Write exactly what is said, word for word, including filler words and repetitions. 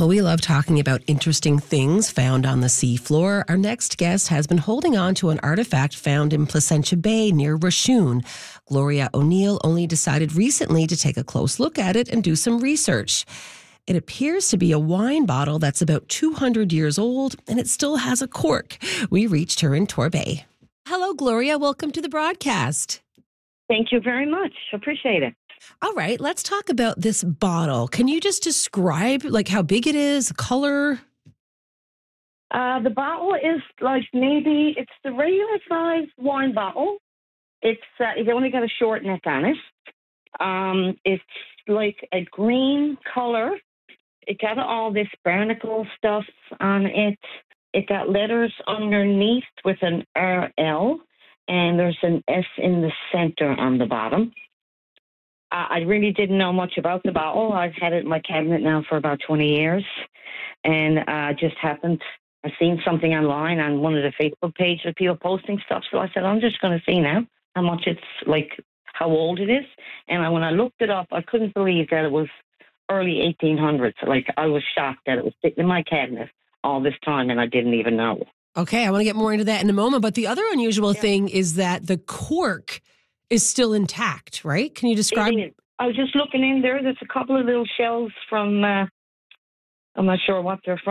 Well, we love talking about interesting things found on the seafloor. Our next guest has been holding on to an artifact found in Placentia Bay near Rachun. Gloria O'Neill only decided recently to take a close look at it and do some research. It appears to be a wine bottle that's about two hundred years old, and it still has a cork. We reached her in Torbay. Hello, Gloria. Welcome to the broadcast. Thank you very much. Appreciate it. All right, let's talk about this bottle. Can you just describe like how big it is, color? Uh, the bottle is like maybe it's the regular size wine bottle. It's uh, it's only got a short neck on it. Um, it's like a green color. It got all this barnacle stuff on it. It got letters underneath with an R L, and there's an S in the center on the bottom. Uh, I really didn't know much about the bottle. I've had it in my cabinet now for about twenty years, and uh, just happened, I seen something online on one of the Facebook pages of people posting stuff, so I said, I'm just going to see now how much it's, like, how old it is. And I, when I looked it up, I couldn't believe that it was early eighteen hundreds. Like, I was shocked that it was sitting in my cabinet all this time, and I didn't even know. Okay, I want to get more into that in a moment, but the other unusual yeah. thing is that the cork is still intact, right? Can you describe? I was just looking in there. There's a couple of little shells from, uh, I'm not sure what they're from.